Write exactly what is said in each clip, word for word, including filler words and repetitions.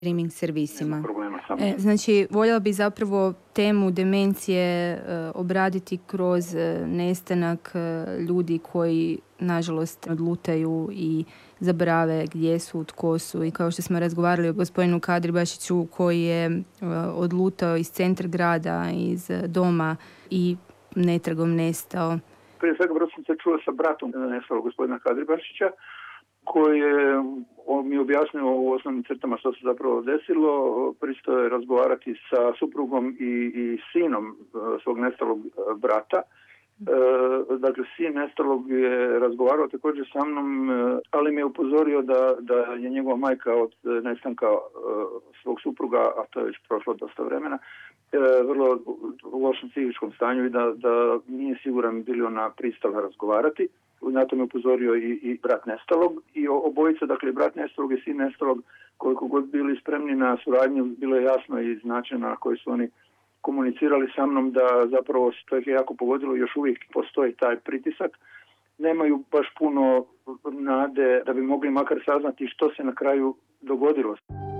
streaming servisima. E, znači, voljela bi zapravo temu demencije e, obraditi kroz e, nestanak e, ljudi koji, nažalost, odlutaju i zabrave gdje su, tko su. I kao što smo razgovarali o gospodinu Kadribašiću koji je e, odlutao iz centra grada, iz doma i netragom nestao. Prije svega, vrlo sam se čuo sa bratom nestalog gospodina Kadribašića, koji je, on mi objasnio u osnovnim crtama što se zapravo desilo. Pristao je razgovarati sa suprugom i, i sinom svog nestalog brata. E, dakle, sin nestalog je razgovarao također sa mnom, ali mi je upozorio da, da je njegova majka od nestanka e, svog supruga, a to je već prošlo dosta vremena, e, vrlo u lošem psihičkom stanju i da, da nije siguran bili ona pristala razgovarati. Na to me upozorio i, i brat nestalog i obojica, dakle brat nestalog i sin nestalog, koliko god bili spremni na suradnju, bilo je jasno i značajno na koji su oni komunicirali sa mnom da zapravo to ih je jako pogodilo, još uvijek postoji taj pritisak. Nemaju baš puno nade da bi mogli makar saznati što se na kraju dogodilo.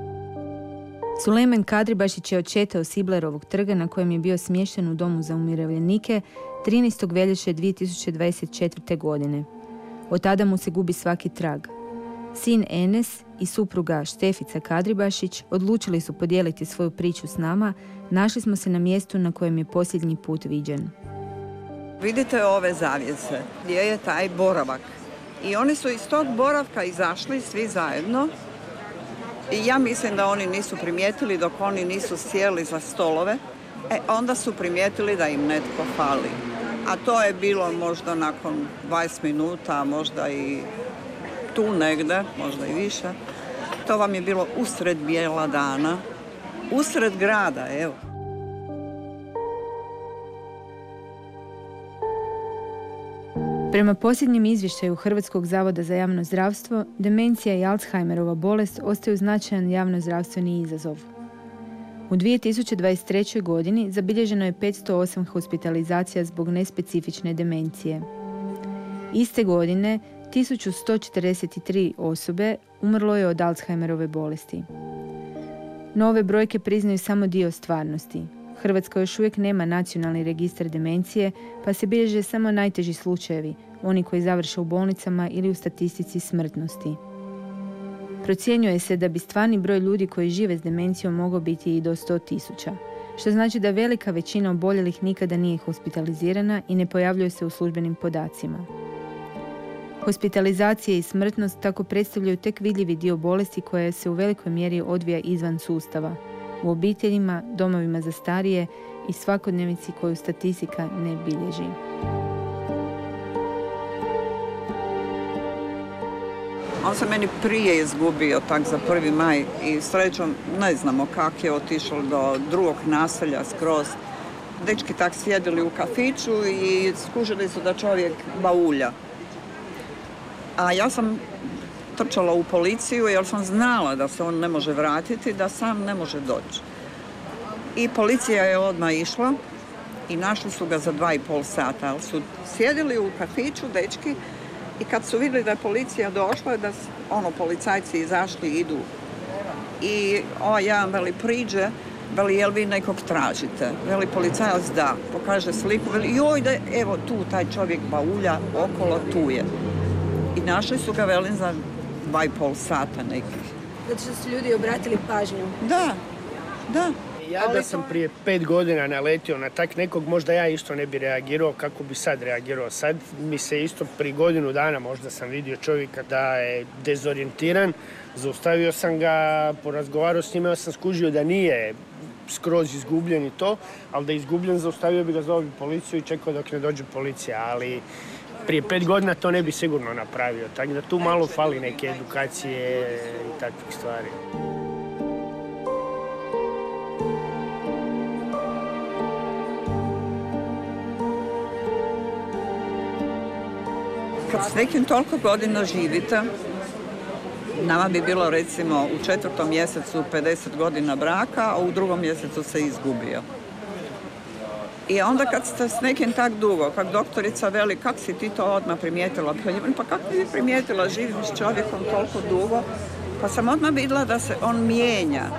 Sulejman Kadribašić je odšetao s Iblerovog trga na kojem je bio smješten u domu za umirovljenike trinaestog veljače dvije tisuće dvadeset četvrte. godine. Od tada mu se gubi svaki trag. Sin Enes i supruga Štefica Kadribašić odlučili su podijeliti svoju priču s nama. Našli smo se na mjestu na kojem je posljednji put viđen. Vidite ove zavjese, gdje je taj boravak. I oni su iz tog boravka izašli svi zajedno. I ja mislim da oni nisu primijetili dok oni nisu sjeli za stolove, e onda su primijetili da im netko fali. A to je bilo možda nakon dvadeset minuta, možda i tu negde, možda i više. To vam je bilo usred bijela dana, usred grada, evo. Prema posljednjem izvještaju Hrvatskog zavoda za javno zdravstvo, demencija i Alzheimerova bolest ostaju značajan javnozdravstveni izazov. U dvije tisuće dvadeset trećoj. godini zabilježeno je petsto osam hospitalizacija zbog nespecifične demencije. Iste godine tisuću sto četrdeset tri osobe umrlo je od Alzheimerove bolesti. No ove brojke priznaju samo dio stvarnosti. Hrvatska još uvijek nema nacionalni registar demencije, pa se bilježe samo najteži slučajevi, oni koji završe u bolnicama ili u statistici smrtnosti. Procjenjuje se da bi stvarni broj ljudi koji žive s demencijom mogao biti i do sto tisuća, što znači da velika većina oboljelih nikada nije hospitalizirana i ne pojavljuje se u službenim podacima. Hospitalizacije i smrtnost tako predstavljaju tek vidljivi dio bolesti koja se u velikoj mjeri odvija izvan sustava, u obiteljima, domovima za starije i svakodnevici koju statistika ne bilježi. On se meni prije izgubio tak za prvi maj i srećom ne znamo kako je otišao do drugog naselja skroz. Dečki tak sjedili u kafiću i skužili su da čovjek baulja. A ja sam trčala u policiju jer sam znala da se on ne može vratiti, da sam ne može doći. I policija je odmah išla i našli su ga za dva i pol sata, ali su sjedili u kafiću dečki i kad su vidjeli da je policija došla, da ono, policajci izašli idu. I ovaj jedan veli priđe, veli jel vi nekog tražite? Veli policajac da, pokaže sliku, veli joj da evo tu taj čovjek baulja okolo, tu je. I našli su ga velim za dva i pol sata nekih. Zato što su ljudi obratili pažnju. Da, da. Ja da sam prije pet godina naletio na tak nekog, možda ja isto ne bi reagirao kako bi sad reagirao. Sad mi se isto pri godinu dana možda sam vidio čovjeka da je dezorijentiran. Zaustavio sam ga, porazgovarao s njima, ja sam skužio da nije skroz izgubljen i to, ali da je izgubljen zaustavio bi ga, zvao bi policiju i čekao dok ne dođe policija, ali prije pet godina to ne bi sigurno napravio, tako da tu malo fali neke edukacije i takvih stvari. Kad s nekim toliko godina živite, nama bi bilo recimo u četvrtom mjesecu pedeset godina braka, a u drugom mjesecu se izgubio. I onda kad ste s nekim tak dugo, kak doktorica veli, kak si ti to odmah primijetila? Pa kako bi primijetila, živim s čovjekom toliko dugo, Pa sam odmah vidjela da se on mijenja.